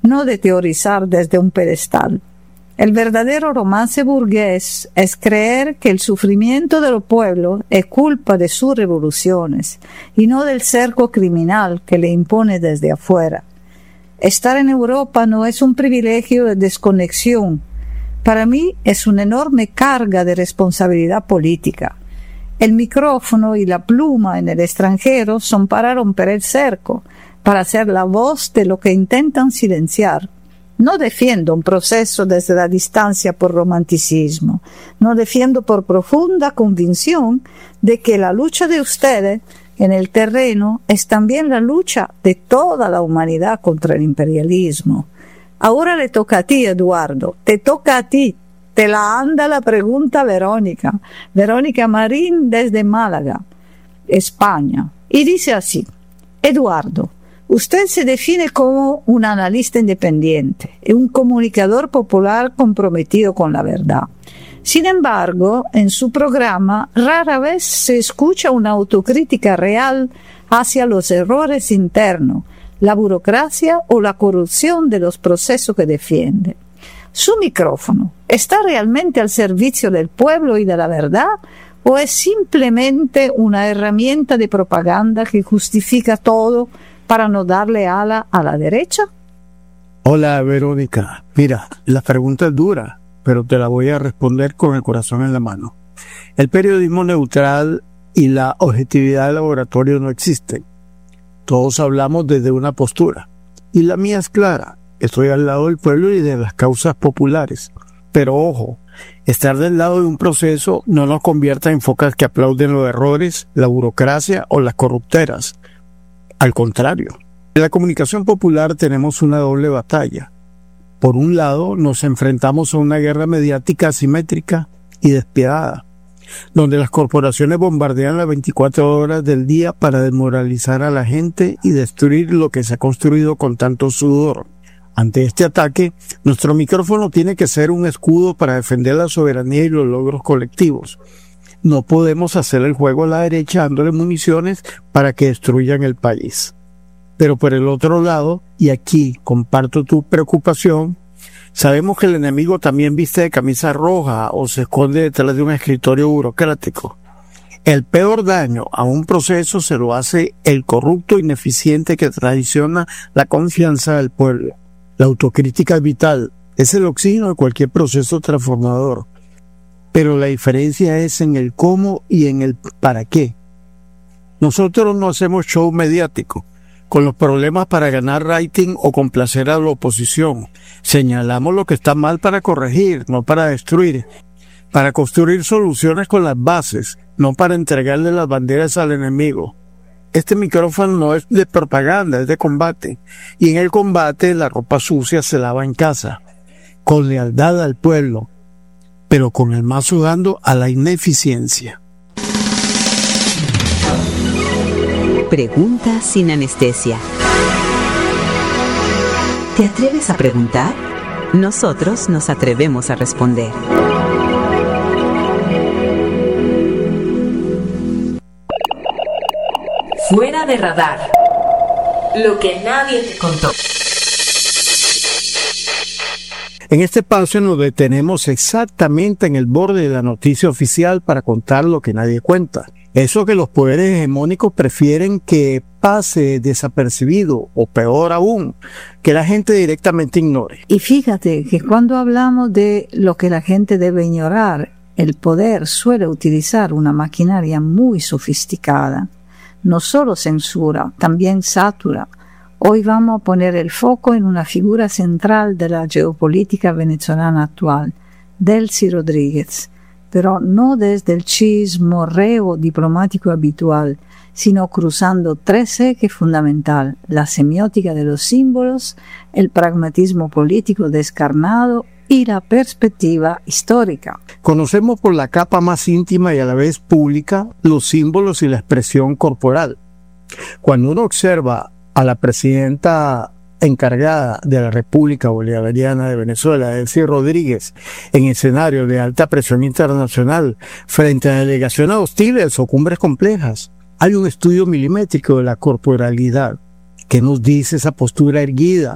no de teorizar desde un pedestal. El verdadero romance burgués es creer que el sufrimiento de los pueblos es culpa de sus revoluciones y no del cerco criminal que le impone desde afuera. Estar en Europa no es un privilegio de desconexión. Para mí es una enorme carga de responsabilidad política. El micrófono y la pluma en el extranjero son para romper el cerco, para ser la voz de lo que intentan silenciar. No defiendo un proceso desde la distancia por romanticismo, no defiendo por profunda convicción de que la lucha de ustedes en el terreno es también la lucha de toda la humanidad contra el imperialismo. Ahora le toca a ti, Eduardo, te toca a ti, te la anda la pregunta Verónica Marín desde Málaga, España, y dice así: Eduardo, usted se define como un analista independiente y un comunicador popular comprometido con la verdad. Sin embargo, en su programa rara vez se escucha una autocrítica real hacia los errores internos, la burocracia o la corrupción de los procesos que defiende. ¿Su micrófono está realmente al servicio del pueblo y de la verdad o es simplemente una herramienta de propaganda que justifica todo para no darle ala a la derecha? Hola, Verónica. Mira, la pregunta es dura, pero te la voy a responder con el corazón en la mano. El periodismo neutral y la objetividad del laboratorio no existen. Todos hablamos desde una postura. Y la mía es clara. Estoy al lado del pueblo y de las causas populares. Pero ojo, estar del lado de un proceso no nos convierta en focas que aplauden los errores, la burocracia o las corrupteras. Al contrario, en la comunicación popular tenemos una doble batalla. Por un lado, nos enfrentamos a una guerra mediática asimétrica y despiadada, donde las corporaciones bombardean las 24 horas del día para desmoralizar a la gente y destruir lo que se ha construido con tanto sudor. Ante este ataque, nuestro micrófono tiene que ser un escudo para defender la soberanía y los logros colectivos. No podemos hacer el juego a la derecha dándole municiones para que destruyan el país. Pero por el otro lado, y aquí comparto tu preocupación, sabemos que el enemigo también viste de camisa roja o se esconde detrás de un escritorio burocrático. El peor daño a un proceso se lo hace el corrupto ineficiente que traiciona la confianza del pueblo. La autocrítica es vital, es el oxígeno de cualquier proceso transformador. Pero la diferencia es en el cómo y en el para qué. Nosotros no hacemos show mediático, con los problemas para ganar rating o complacer a la oposición. Señalamos lo que está mal para corregir, no para destruir. Para construir soluciones con las bases, no para entregarle las banderas al enemigo. Este micrófono no es de propaganda, es de combate. Y en el combate la ropa sucia se lava en casa, con lealtad al pueblo, pero con el mazo dando a la ineficiencia. Pregunta sin anestesia. ¿Te atreves a preguntar? Nosotros nos atrevemos a responder. Fuera de radar. Lo que nadie te contó. En este espacio nos detenemos exactamente en el borde de la noticia oficial para contar lo que nadie cuenta. Eso que los poderes hegemónicos prefieren que pase desapercibido o peor aún, que la gente directamente ignore. Y fíjate que cuando hablamos de lo que la gente debe ignorar, el poder suele utilizar una maquinaria muy sofisticada. No solo censura, también satura. Hoy vamos a poner el foco en una figura central de la geopolítica venezolana actual, Delcy Rodríguez, pero no desde el chismorreo diplomático habitual, sino cruzando tres ejes fundamentales: la semiótica de los símbolos, el pragmatismo político descarnado y la perspectiva histórica. Conocemos por la capa más íntima y a la vez pública los símbolos y la expresión corporal. Cuando uno observa a la presidenta encargada de la República Bolivariana de Venezuela, Delcy Rodríguez, en escenario de alta presión internacional frente a delegaciones hostiles o cumbres complejas, hay un estudio milimétrico de la corporalidad. ¿Qué nos dice esa postura erguida,